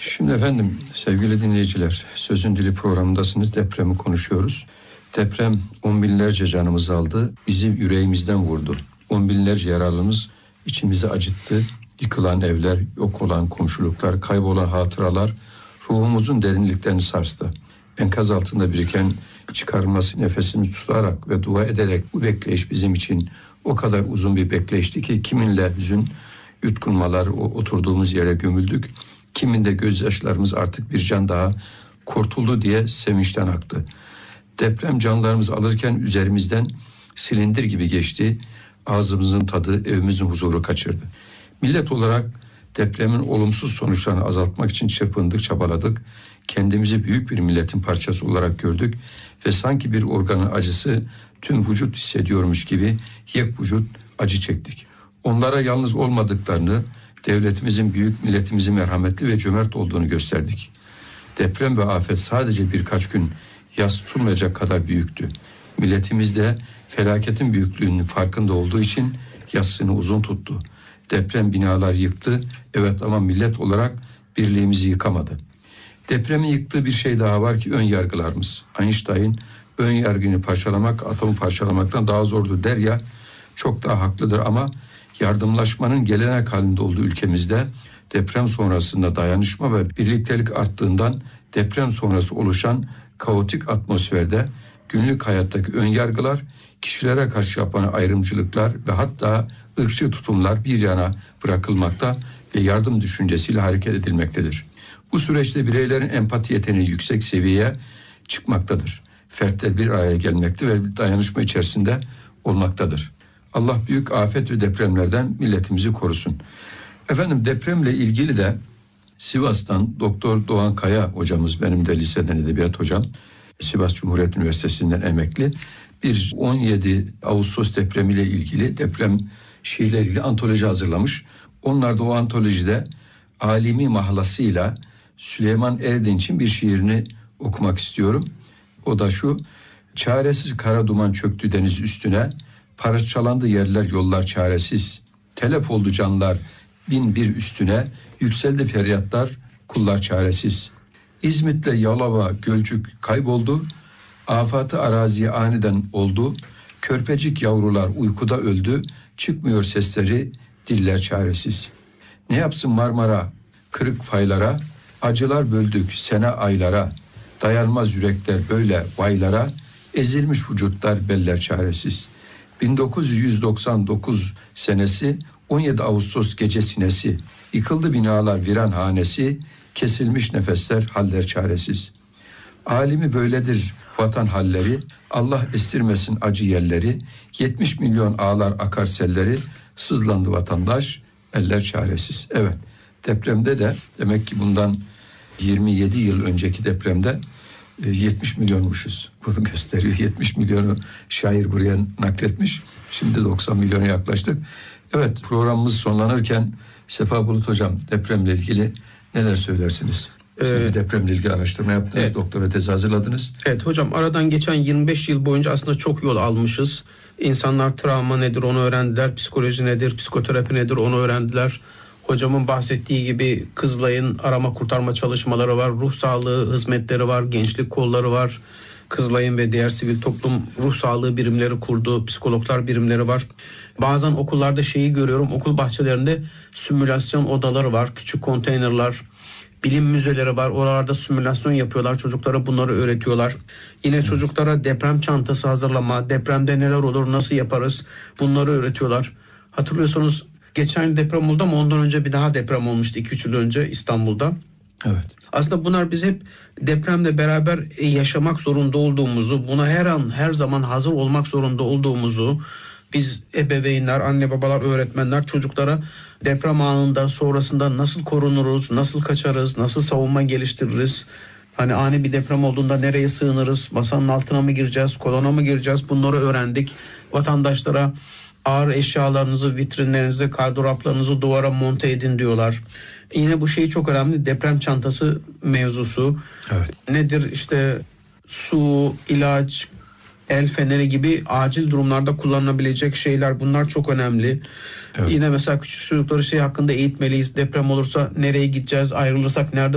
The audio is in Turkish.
Şimdi efendim, sevgili dinleyiciler, Sözün Dili programındasınız. Depremi konuşuyoruz. Deprem on binlerce canımızı aldı. Bizi yüreğimizden vurdu. On binlerce yaralımız içimizi acıttı. Yıkılan evler, yok olan komşuluklar, kaybolan hatıralar ruhumuzun derinliklerini sarstı. Enkaz altında biriken çıkarılması nefesimizi tutarak ve dua ederek bu bekleyiş bizim için o kadar uzun bir bekleyişti ki kiminle hüzün, yutkunmalar, oturduğumuz yere gömüldük. Kiminde gözyaşlarımız artık bir can daha kurtuldu diye sevinçten aktı. Deprem canlarımızı alırken üzerimizden silindir gibi geçti. Ağzımızın tadı, evimizin huzuru kaçırdı. Millet olarak depremin olumsuz sonuçlarını azaltmak için çırpındık, çabaladık. Kendimizi büyük bir milletin parçası olarak gördük ve sanki bir organın acısı tüm vücut hissediyormuş gibi yek vücut acı çektik. Onlara yalnız olmadıklarını, devletimizin büyük, milletimizin merhametli ve cömert olduğunu gösterdik. Deprem ve afet sadece birkaç gün yas tutulmayacak kadar büyüktü. Milletimiz de felaketin büyüklüğünün farkında olduğu için yasını uzun tuttu. Deprem binalar yıktı, evet, ama millet olarak birliğimizi yıkamadı. Depremin yıktığı bir şey daha var ki ön yargılarımız. Einstein, ön yargını parçalamak atomu parçalamaktan daha zordur der ya, çok daha haklıdır ama yardımlaşmanın gelenek halinde olduğu ülkemizde deprem sonrasında dayanışma ve birliktelik arttığından deprem sonrası oluşan kaotik atmosferde günlük hayattaki önyargılar, kişilere karşı yapılan ayrımcılıklar ve hatta ırkçı tutumlar bir yana bırakılmakta ve yardım düşüncesiyle hareket edilmektedir. Bu süreçte bireylerin empati yeteneği yüksek seviyeye çıkmaktadır. Fertler bir araya gelmekte ve dayanışma içerisinde olmaktadır. Allah büyük afet ve depremlerden milletimizi korusun. Efendim, depremle ilgili de Sivas'tan Doktor Doğan Kaya hocamız, benim de liseden edebiyat hocam, Sivas Cumhuriyet Üniversitesi'nden emekli, bir 17 Ağustos depremiyle ilgili deprem şiirleriyle ilgili antoloji hazırlamış. Onlar da o antolojide Alimi mahlasıyla Süleyman Erdinç'in bir şiirini okumak istiyorum. O da şu: çaresiz kara duman çöktü deniz üstüne, parçalandı yerler yollar çaresiz, telef oldu canlar bin bir üstüne, yükseldi feryatlar kullar çaresiz. İzmit'le Yalova Gölcük kayboldu, afatı araziye aniden oldu, körpecik yavrular uykuda öldü, çıkmıyor sesleri diller çaresiz. Ne yapsın Marmara kırık faylara, acılar böldük sene aylara, dayanmaz yürekler böyle vaylara, ezilmiş vücutlar beller çaresiz. 1999 senesi 17 Ağustos gece sinesi, yıkıldı binalar viran hanesi, kesilmiş nefesler haller çaresiz. Alimi böyledir vatan halleri, Allah estirmesin acı yerleri, 70 milyon ağlar akar selleri, sızlandı vatandaş eller çaresiz. Evet, depremde de demek ki bundan 27 yıl önceki depremde 70 milyonmuşuz. Bunu gösteriyor. 70 milyonu şair buraya nakletmiş. Şimdi 90 milyona yaklaştık. Evet, programımız sonlanırken Sefa Bulut hocam, depremle ilgili neler söylersiniz? Siz depremle ilgili araştırma yaptınız, evet. Doktora tezi hazırladınız. Evet hocam, aradan geçen 25 yıl boyunca aslında çok yol almışız. İnsanlar travma nedir onu öğrendiler, psikoloji nedir, psikoterapi nedir onu öğrendiler. Hocamın bahsettiği gibi Kızılay'ın arama kurtarma çalışmaları var, ruh sağlığı hizmetleri var, gençlik kolları var. Kızılay'ın ve diğer sivil toplum ruh sağlığı birimleri kurdu, psikologlar birimleri var. Bazen okullarda şeyi görüyorum, okul bahçelerinde simülasyon odaları var, küçük konteynerler, bilim müzeleri var. Oralarda simülasyon yapıyorlar, çocuklara bunları öğretiyorlar. Yine çocuklara deprem çantası hazırlama, depremde neler olur, nasıl yaparız, bunları öğretiyorlar. Hatırlıyorsanız geçen deprem oldu ama ondan önce bir daha deprem olmuştu 2-3 yıl önce İstanbul'da. Evet. Aslında bunlar biz hep depremle beraber yaşamak zorunda olduğumuzu, buna her an her zaman hazır olmak zorunda olduğumuzu biz ebeveynler, anne babalar, öğretmenler çocuklara deprem anında, sonrasında nasıl korunuruz, nasıl kaçarız, nasıl savunma geliştiririz, hani ani bir deprem olduğunda nereye sığınırız, masanın altına mı gireceğiz, kolona mı gireceğiz, bunları öğrendik. Vatandaşlara ağır eşyalarınızı, vitrinlerinizi, gardıraplarınızı duvara monte edin diyorlar. Yine bu şey çok önemli, deprem çantası mevzusu. Evet. Nedir işte, su, ilaç, el feneri gibi acil durumlarda kullanılabilecek şeyler, bunlar çok önemli. Evet. Yine mesela küçük çocukları şey hakkında eğitmeliyiz. Deprem olursa nereye gideceğiz, ayrılırsak nerede